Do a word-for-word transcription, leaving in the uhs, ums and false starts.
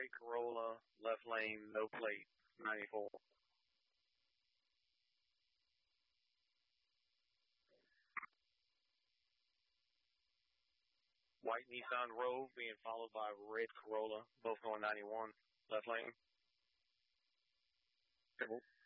gray Corolla, left lane, no plate, ninety-four. White Nissan Rogue being followed by red Corolla, both going ninety-one, left lane.